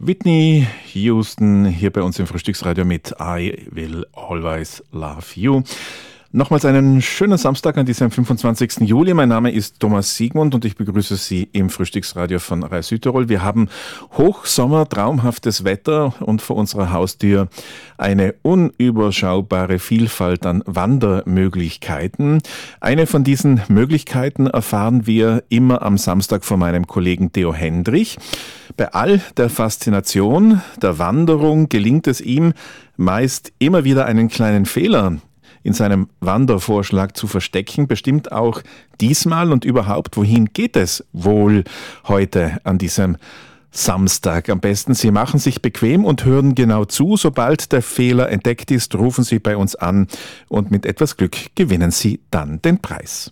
Whitney Houston hier bei uns im Frühstücksradio mit I Will Always Love You. Nochmals einen schönen Samstag an diesem 25. Juli. Mein Name ist Thomas Siegmund und ich begrüße Sie im Frühstücksradio von Reis Südtirol. Wir haben Hochsommer, traumhaftes Wetter und vor unserer Haustür eine unüberschaubare Vielfalt an Wandermöglichkeiten. Eine von diesen Möglichkeiten erfahren wir immer am Samstag von meinem Kollegen Theo Hendrich. Bei all der Faszination der Wanderung gelingt es ihm meist immer wieder einen kleinen Fehler in seinem Wandervorschlag zu verstecken, bestimmt auch diesmal und überhaupt, wohin geht es wohl heute an diesem Samstag? Am besten, Sie machen sich bequem und hören genau zu. Sobald der Fehler entdeckt ist, rufen Sie bei uns an und mit etwas Glück gewinnen Sie dann den Preis.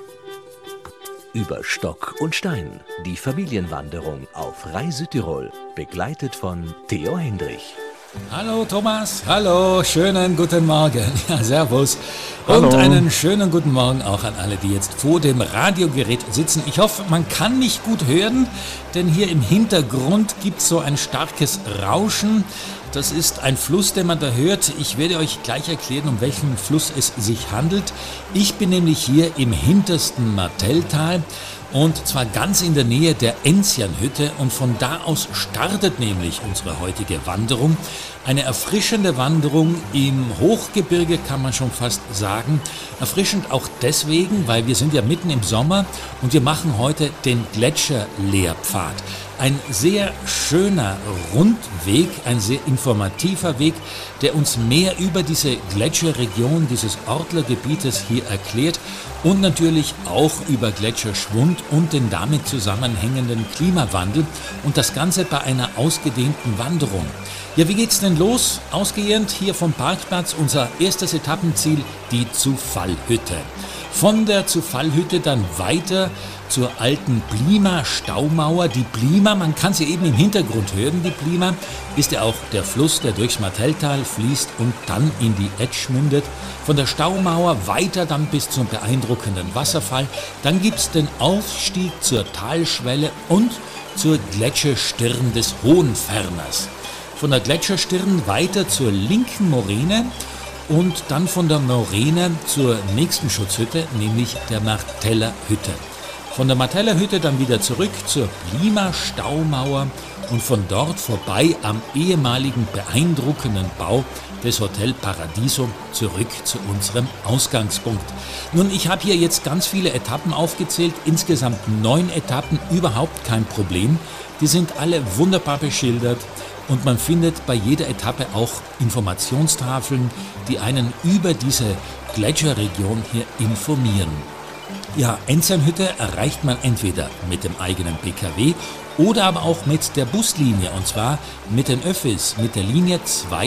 Über Stock und Stein, die Familienwanderung auf Reis Südtirol, begleitet von Theo Hendrich. Hallo Thomas, hallo, schönen guten Morgen, ja servus Hallo. Und einen schönen guten Morgen auch an alle, die jetzt vor dem Radiogerät sitzen. Ich hoffe, man kann mich gut hören, denn hier im Hintergrund gibt es so ein starkes Rauschen. Das ist ein Fluss, den man da hört. Ich werde euch gleich erklären, um welchen Fluss es sich handelt. Ich bin nämlich hier im hintersten Martelltal. Und zwar ganz in der Nähe der Enzianhütte und von da aus startet nämlich unsere heutige Wanderung. Eine erfrischende Wanderung im Hochgebirge, kann man schon fast sagen. Erfrischend auch deswegen, weil wir sind ja mitten im Sommer und wir machen heute den Gletscherlehrpfad. Ein sehr schöner Rundweg, ein sehr informativer Weg, der uns mehr über diese Gletscherregion, dieses Ortlergebietes hier erklärt und natürlich auch über Gletscherschwund und den damit zusammenhängenden Klimawandel und das Ganze bei einer ausgedehnten Wanderung. Ja, wie geht's denn los? Ausgehend hier vom Parkplatz unser erstes Etappenziel, die Zufallhütte. Von der Zufallhütte dann weiter zur alten Plima-Staumauer. Die Plima, man kann sie eben im Hintergrund hören, die Plima, ist ja auch der Fluss, der durchs Martelltal fließt und dann in die Etsch mündet. Von der Staumauer weiter dann bis zum beeindruckenden Wasserfall. Dann gibt's den Aufstieg zur Talschwelle und zur Gletscherstirn des Hohenferners. Von der Gletscherstirn weiter zur linken Moräne und dann von der Moräne zur nächsten Schutzhütte, nämlich der Marteller Hütte. Von der Marteller Hütte dann wieder zurück zur Plima-Staumauer und von dort vorbei am ehemaligen beeindruckenden Bau des Hotel Paradiso zurück zu unserem Ausgangspunkt. Nun, ich habe hier jetzt ganz viele Etappen aufgezählt, insgesamt 9 Etappen, überhaupt kein Problem. Die sind alle wunderbar beschildert. Und man findet bei jeder Etappe auch Informationstafeln, die einen über diese Gletscherregion hier informieren. Ja, Enzianhütte erreicht man entweder mit dem eigenen PKW oder aber auch mit der Buslinie, und zwar mit den Öffis, mit der Linie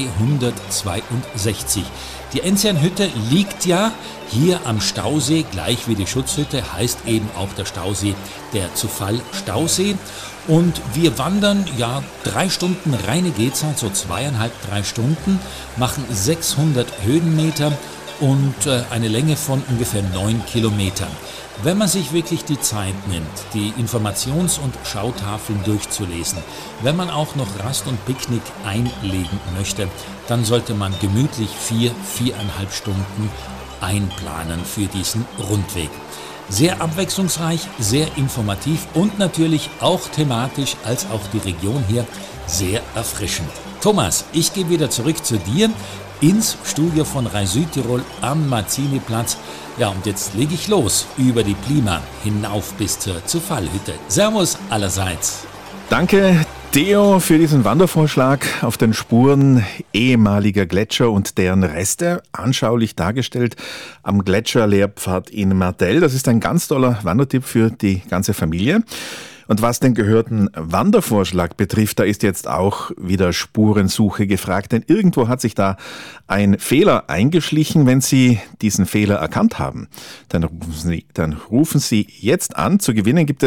262. Die Enzianhütte liegt ja hier am Stausee, gleich wie die Schutzhütte, heißt eben auch der Stausee der Zufall-Stausee. Und wir wandern, ja, 3 Stunden reine Gehzeit, so 2,5, 3 Stunden, machen 600 Höhenmeter und eine Länge von ungefähr 9 Kilometern. Wenn man sich wirklich die Zeit nimmt, die Informations- und Schautafeln durchzulesen, wenn man auch noch Rast und Picknick einlegen möchte, dann sollte man gemütlich 4,5 Stunden einplanen für diesen Rundweg. Sehr abwechslungsreich, sehr informativ und natürlich auch thematisch als auch die Region hier sehr erfrischend. Thomas, ich gehe wieder zurück zu dir ins Studio von Reis Südtirol am Mazzini-Platz. Ja, und jetzt lege ich los über die Plima hinauf bis zur Zufallhütte. Servus allerseits. Danke, Theo, für diesen Wandervorschlag auf den Spuren ehemaliger Gletscher und deren Reste, anschaulich dargestellt am Gletscherlehrpfad in Martell. Das ist ein ganz toller Wandertipp für die ganze Familie. Und was den gehörten Wandervorschlag betrifft, da ist jetzt auch wieder Spurensuche gefragt, denn irgendwo hat sich da ein Fehler eingeschlichen. Wenn Sie diesen Fehler erkannt haben, dann rufen Sie jetzt an. Zu gewinnen gibt es